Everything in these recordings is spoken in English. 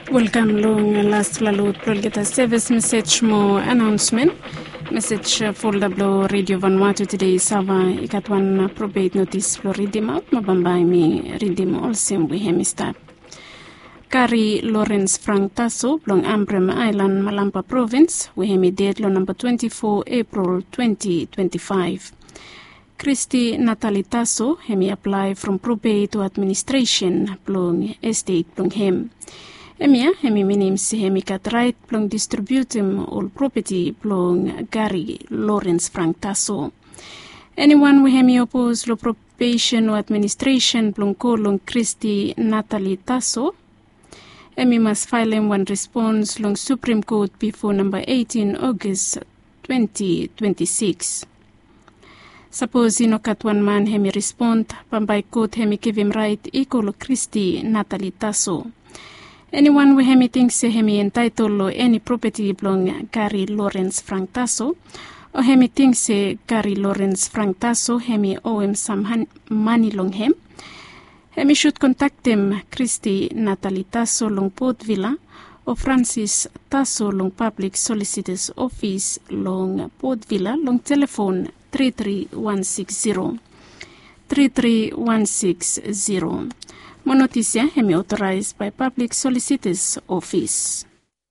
Welcome long last lalut get service message mo announcement message folder blo radio Vanuatu today sava ikatwan probate notice blo redeem out mabambay mi redeem all sim we hemista Kari Lawrence Frank Tasso blong Ambrym Island Malampa province we hemi date lo number 24 April 2025 Christy Natalie Tasso hemi apply from probate to administration blong estate blong hem Emia hemi minim si hemi kat right blong distributim all property blong Gary Lawrence Frank Tasso. Anyone we hemi oppose lo probation or administration blong kolong Christy Natalie Tasso. Emi must file him one response long Supreme Court before number 18 August 2026. Suppose ino kat one man hemi respond pambay court hemi give him right equal Christy Natalie Tasso. Anyone we hemi thinks se hemi entitled lo any property belong Gary Lawrence Frank Tasso, or hemi thinks se Gary Lawrence Frank Tasso hemi owe him some money long him, hemi should contact him Christy Natalie Tasso long Port Villa or Francis Tasso long Public Solicitor's Office long Port Villa long telephone 33160. 33160. Monoticia hemi authorized by Public Solicitor's Office.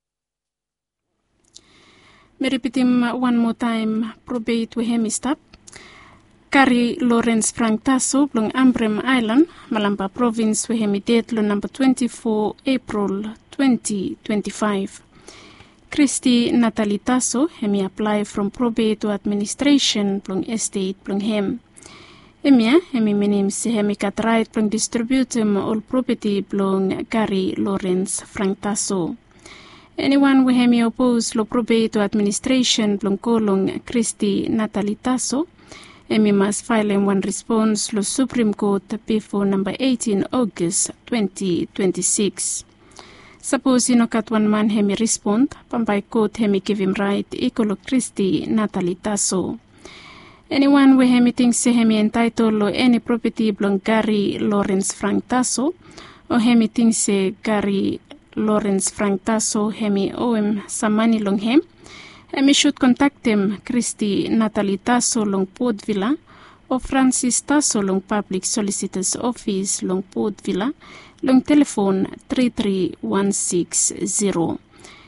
Me repeat him one more time. Probate we hemi stop. Gary Lawrence Frank Tasso blong Ambrym Island, Malampa province we hemi date lo number 24 April 2025. Christy Natalie Tasso hemi apply from probate to administration blong estate blong hem. Emia hemi minim si hemi kat right blong distributum all property blong Gary Lawrence Frank Tasso. Anyone we hemi oppose lo probate to administration blong kolong Christy Natalie Tasso. Emi must file in one response lo Supreme Court before number 18 August 2026. Suppose ino kat one man hemi respond pambay court hemi give him right equal Christy Natalie Tasso. Anyone we hemi thinks se hemi entitled lo any property belong Gary Lawrence Frank Tasso, or hemi thinks se Gary Lawrence Frank Tasso hemi owe him some money long him, hemi should contact him Christy Natalie Tasso long Port Villa or Francis Tasso long Public Solicitor's Office long Port Villa long telephone 33160.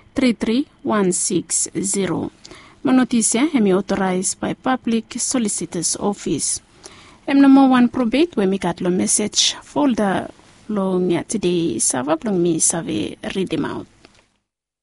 33160. Monoticia hemi authorized by Public Solicitor's Office. Number one probate we got lo message folder long today sava long me save read them out.